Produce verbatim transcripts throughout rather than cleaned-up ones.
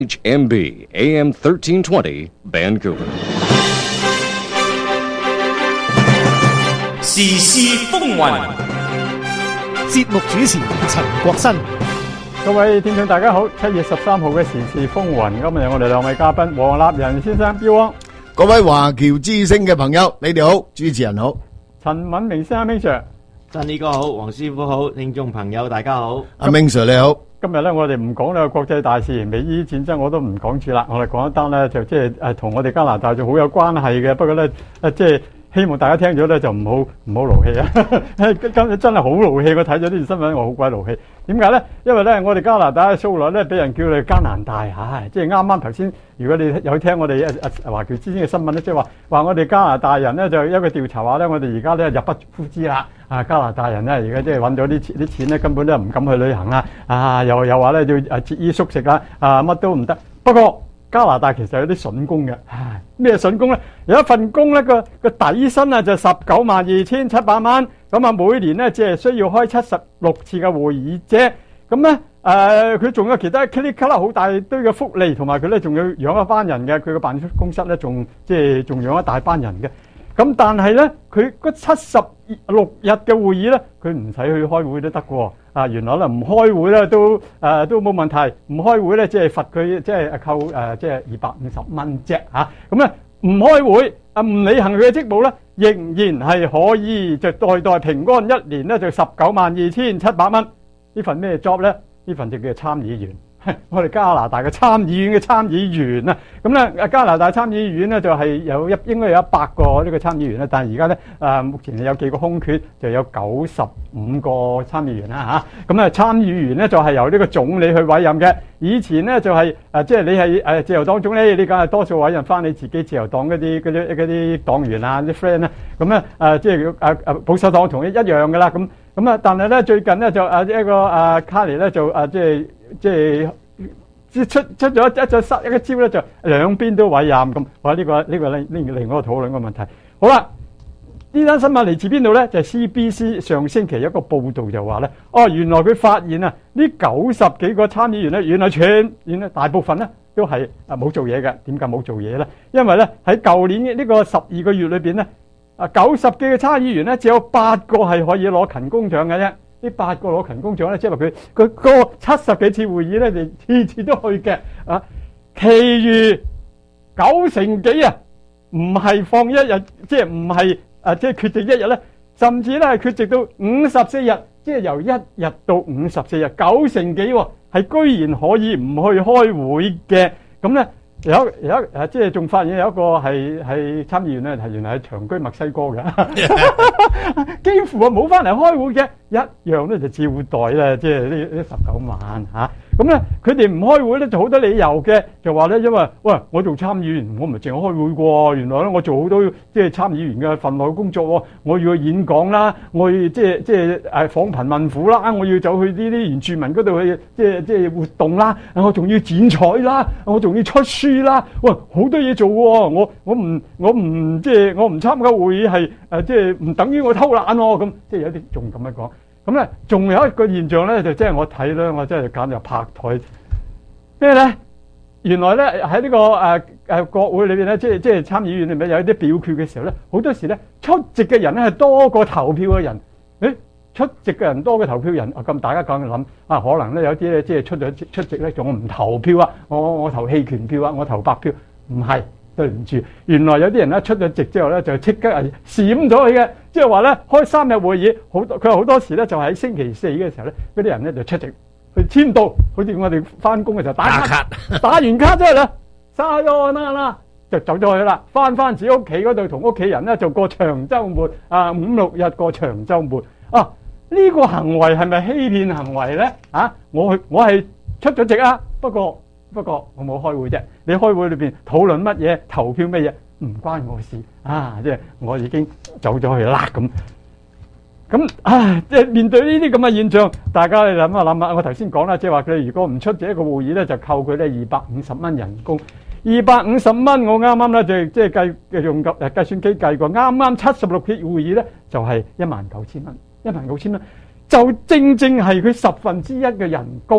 H M B A M thirteen twenty Vancouver。 時事風雲， 節目主持陳國新。 各位聽眾大家好，七月十三號嘅時事風雲，今日有我哋兩位嘉賓，黃立仁先生標汪， 各位華僑之聲嘅朋友，你哋好，主持人好， 陳敏明先生 Ming Sir， 真呢哥好，黃師傅好，聽眾朋友大家好， 阿 Ming Sir 你好。 今日咧，我哋唔講呢個國際大事，美伊戰爭我都唔講住啦。我哋講一單咧，就即係誒同我哋加拿大就好有關係嘅。不過咧，誒即係希望大家聽咗咧就唔好唔好勞氣啊！今日真係好勞氣，我睇咗呢條新聞，我好鬼勞氣。點解咧？因為咧，我哋加拿大素來咧俾人叫你加拿大，唉，即係啱啱頭先，如果你有聽我哋誒誒華僑之間嘅新聞咧，即係話話我哋加拿大人咧就一個調查話咧，我哋而家咧入不敷支啦。啊，加拿大人咧，而家即係揾咗啲錢，啲錢咧根本都唔敢去旅行啦。啊，又又話咧要誒節衣縮食啊，啊乜都唔得。不過加拿大其實有啲筍工嘅，唉，咩筍工咧？有一份工咧個個底薪啊就十九萬二千七百蚊，咁啊每年咧只係需要開七十六次嘅會議啫。咁咧誒，佢仲有其他 click click 好大堆嘅福利，同埋佢咧仲要養一班人嘅，佢個辦公室咧仲即係仲養一大班人嘅。咁但係咧，佢嗰七十六日嘅會議咧，佢唔使去開會都得嘅。啊，原來咧唔開會咧都誒、呃、都冇問題，唔開會咧即係罰佢即係扣誒即係二百五十蚊啫嚇。咁咧唔開會啊，唔履行佢嘅職務咧，仍然係可以就代代平安，一年咧就十九萬二千七百蚊。呢份咩 job 咧？呢份就叫參議員。我哋加拿大嘅參議院嘅參議員啊，咁咧加拿大參議院咧就係有一應該有一百個呢個參議員啦，但係而家咧誒目前有幾個空缺，就有九十五個參議員啦嚇。咁啊參議員咧就係由呢個總理去委任嘅。以前咧就係誒即係你係誒自由黨總理，你梗係多數委任翻你自己自由黨嗰啲嗰啲嗰啲黨員啊啲 friend 啦。咁咧誒即係誒誒保守黨同一一樣噶啦。咁咁啊，但係咧最近咧就誒一個誒卡尼咧就誒即係。即係出出咗一隻失一個招咧，就兩邊都委任咁。哇！呢、這個呢、這個咧另另外一個討論嘅問題。好啦，呢單新聞嚟自邊度咧？就係、是、C B C 上星期有一個報導就話咧，哦，原來佢發現啊，呢九十幾個參議員咧，原來全原來大部分咧都係啊冇做嘢嘅。點解冇做嘢咧？因為咧喺舊年呢個十二個月裏邊咧，啊九十幾個參議員咧，只有八個係可以攞勤工獎嘅啫。呢八個攞勤工獎咧，即係話佢佢個七十幾次會議咧，就次次都去嘅啊。其餘九成幾啊，唔係放一日，即係唔係啊，即係缺席一日咧，甚至咧係缺席到五十四日，即係由一日到五十四日，九成幾喎，係居然可以唔去開會嘅。咁咧有有誒，即係仲發現有一個係係參議員咧，係原來係長居墨西哥嘅，幾乎啊冇翻嚟開會嘅，一樣咧就照待啦，即係呢呢十九萬嚇。咁咧佢哋唔開會咧就好多理由嘅，就話咧因為喂我做參議員，我唔係淨係開會喎，原來咧我做好多即係參議員嘅份內工作喎，我要去演講啦，我要即係即係誒訪貧問苦啦，我要走去呢啲原住民嗰度去即係即係活動啦，我仲要剪彩啦，我仲要出書啦，喂好多嘢做喎，我我唔我唔即係我唔參加會議係誒即係唔等於我偷懶喎，咁即係有啲仲咁樣講。咁咧，仲有一個現象咧，就即係我睇咧，我真係簡直拍台咩咧？原來咧喺呢個誒誒國會裏邊咧，即係即係參議院裏面有一啲表決嘅時候咧，好多時咧出席嘅人咧係多過投票嘅人。誒，出席嘅人多過投票人，咁大家講諗啊，可能咧有啲咧即係出咗出席咧，仲我唔投票啊，我我投棄權票啊，我投白票，唔係。對唔住，原來有啲人咧出咗席之後咧，就即刻係閃咗佢嘅，即係話咧開三日會議，好多佢好多時咧就喺星期四嘅時候咧，嗰啲人咧就出席去簽到，好似我哋翻工嘅時候打卡，打完卡之後咧，沙咗啦啦就走咗去啦，翻翻自己屋企嗰度同屋企人咧就過長週末啊，五六日過長週末啊，呢、這個行為係咪欺騙行為咧？啊，我去我係出咗席啊，不過。不過我冇開會啫，你開會裏邊討論乜嘢、投票乜嘢，唔關我事啊！即係我已經走咗去啦咁。咁啊，即係面對呢啲咁嘅現象，大家你諗下諗下，我頭先講啦，即係話佢如果唔出席一個會議咧，就扣佢咧二百五十蚊人工。二百五十蚊，我啱啱咧就即係計用計計算機計過，啱啱七十六次會議咧就係一萬九千蚊，一萬九千蚊就正正係佢十分之一嘅人工。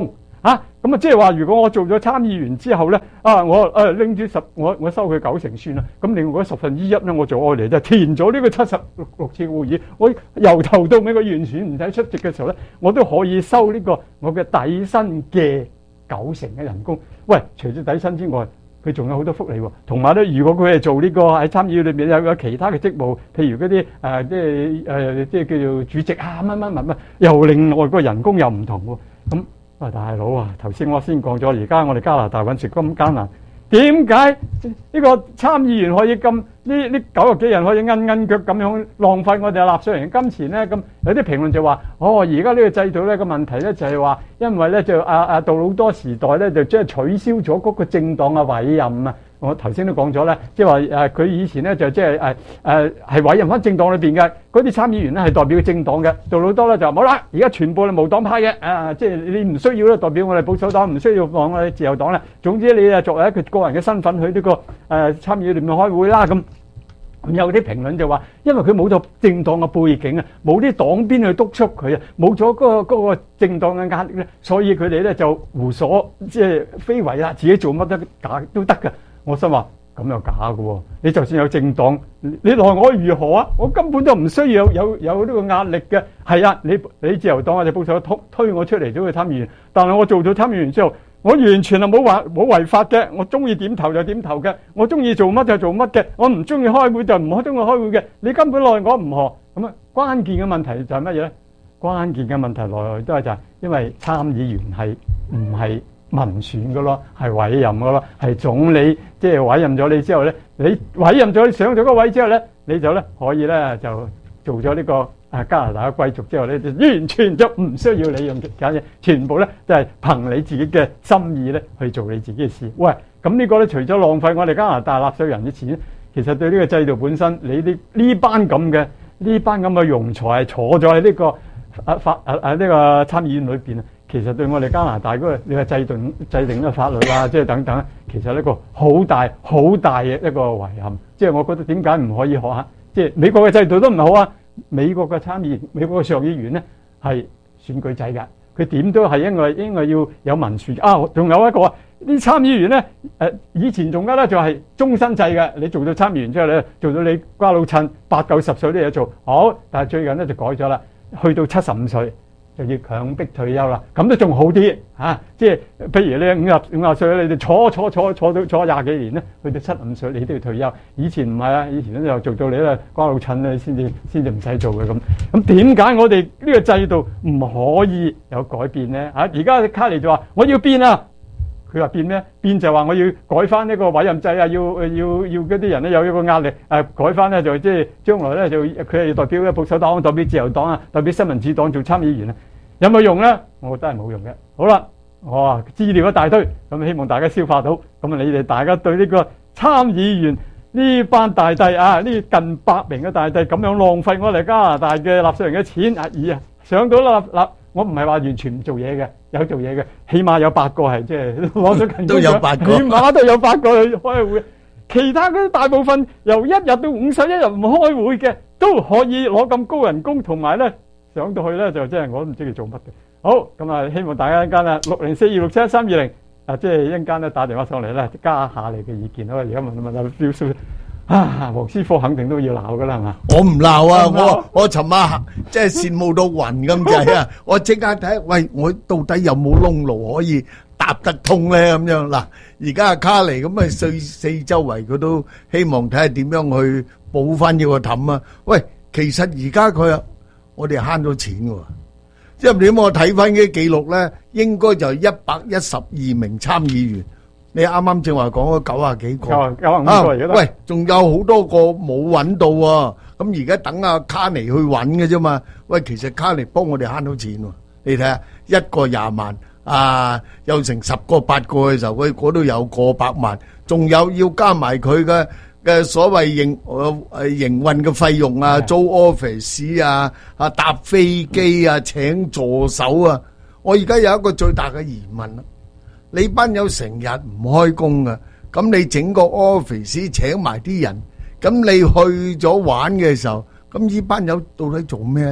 嚇，咁啊即係話，如果我做咗參議員之後咧，啊我誒拎住十，我我收佢九成算啦。咁另外嗰十分之一咧，我做愛嚟就填咗呢個七十六六次會議，我由頭到尾我完全唔使出席嘅時候咧，我都可以收呢個我嘅底薪嘅九成嘅人工。喂，除咗底薪之外，佢仲有好多福利喎。同埋咧，如果佢係做呢個喺參議院裏面有有其他嘅職務，譬如嗰啲誒即係誒即係叫做主席啊乜乜乜乜，又另外個人工又唔同喎。咁喂大佬啊，頭先我先講咗，而家我哋加拿大揾食咁艱難，點解呢個參議員可以咁呢呢九十幾人可以韌韌腳咁樣浪費我哋納稅人金錢咧？咁有啲評論就話：哦，而家呢個制度咧個問題咧就係話，因為咧就阿阿杜魯多時代咧就即係取消咗嗰個政黨嘅委任啊。我頭先都講咗咧，即係話誒佢以前咧就即係誒誒係委任翻政黨裏邊嘅嗰啲參議員咧係代表政黨嘅。杜魯多咧就冇啦，而家全部係無黨派嘅啊！即係你唔需要咧代表我哋保守黨，唔需要放我哋自由黨咧。總之你啊作為一個個人嘅身份去呢個誒參議院裏面開會啦咁。咁有啲評論就話，因為佢冇咗政黨嘅背景啊，冇啲黨鞭去督促佢啊，冇咗嗰個嗰個政黨嘅壓力咧，所以佢哋咧就無所即係非為啦，自己做乜都假都得㗎。我心話咁又假嘅喎，你就算有政黨，你奈我如何啊？我根本就唔需要有有有呢個壓力嘅。係啊，你你自由黨或者保守黨推我出嚟做個參議員，但係我做咗參議員之後，我完全係冇話冇違法嘅，我中意點投就點投嘅，我中意做乜就做乜嘅，我唔中意開會就唔開中意開會嘅。你根本奈我唔何。咁啊，關鍵嘅問題就係乜嘢咧？關鍵嘅問題來來都係就係因為參議員係唔係民選嘅咯，係委任嘅咯，係總理即係委任咗你之後咧，你委任咗你上咗個位之後咧，你就咧可以咧就做咗呢個啊加拿大嘅貴族之後咧，就完全就唔需要你用揀嘢，全部咧就係憑你自己嘅心意咧去做你自己嘅事。喂，咁呢個咧除咗浪費我哋加拿大納稅人嘅錢，其實對呢個制度本身，你啲呢班咁嘅呢班咁嘅庸才係坐咗喺呢個啊法啊啊呢個參議院裏邊啊。其實對我哋加拿大嗰個你話制定制定嘅法律啊，即係等等，其實一個好大好大嘅一個遺憾。即係我覺得點解唔可以學下？即係美國嘅制度都唔好啊！美國嘅參議員、美國嘅上議員咧係選舉制㗎，佢點都係因為應該要有民選啊！仲有一個啊，啲參議員咧誒以前仲加咧就係終身制嘅，你做到參議員之後咧，做到你瓜老襯八九十歲都有做好，但係最近咧就改咗啦，去到七十五歲。就要強迫退休啦，咁都仲好啲嚇、啊，即係譬如你五十五十歲，你哋坐坐坐坐到坐廿幾年咧，去到七十五歲你都要退休。以前唔係啊，以前咧就做到你咧瓜老襯咧先至先至唔使做嘅咁。咁點解我哋呢個制度唔可以有改變咧？嚇、啊！而家卡尼就話我要變啊，佢話變咩？變就話我要改翻呢個委任制啊，要要要嗰啲人咧有一個壓力誒、啊，改翻咧就即係將來咧就佢係代表保守黨、代表自由黨啊、代表新民主黨做參議員啊。有冇用咧？我覺得係冇用嘅。好啦，我話資料一大堆，咁希望大家消化到。咁啊，你哋大家對呢個參議員呢班大帝啊，呢近百名嘅大帝咁樣浪費我哋加拿大嘅納稅人嘅錢啊！而啊，上到啦嗱，我唔係話完全唔做嘢嘅，有做嘢嘅，起碼有八個係即係攞咗近都有八個，起碼都有八個去開會。其他嗰啲大部分由一日到五十一日唔開會嘅，都可以攞咁高人工，同埋咧。上到去咧就即係我都唔知佢做乜嘅。好，咁啊，希望大家一陣間啊六零四二六七一三二零啊，即係一陣間咧打電話上嚟咧加下你嘅意見。好，而家問問下標叔啊，黃師傅肯定都要鬧噶啦，係嘛？ 我唔鬧啊，我我尋晚即係羨慕到暈咁滯啊！我即刻睇，喂，我到底有冇窿路可以搭得通咧？咁樣嗱，而家阿卡尼咁啊，四四周圍佢都希望睇下點樣去補翻呢個氹啊！喂，其實而家佢啊〜我哋慳咗錢喎，因為點我睇翻啲記錄咧，應該就一百一十二名參議員。你啱啱正話講咗九啊幾個， 九九啊五個而家都。喂， 仲有好多個冇揾到喎，咁而家等阿卡尼去揾嘅啫嘛。喂，其實卡尼幫我哋慳到錢喎，你睇下一個廿萬啊，有成十個八個嘅時候，佢嗰度有過百萬，仲有要加埋佢嘅。嘅所謂營誒誒營運嘅費用啊，租 office 啊，啊搭飛機啊，請助手啊，我而家有一個最大嘅疑問啦，你班友成日唔開工啊，咁你整個 office 請埋啲人，咁你去咗玩嘅時候，咁呢班友到底做咩咧？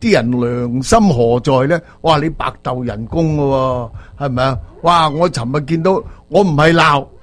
啲人良心何在呢？哇！你白鬥人工嘅喎，係咪啊？哇！我尋日見到，我唔係鬧，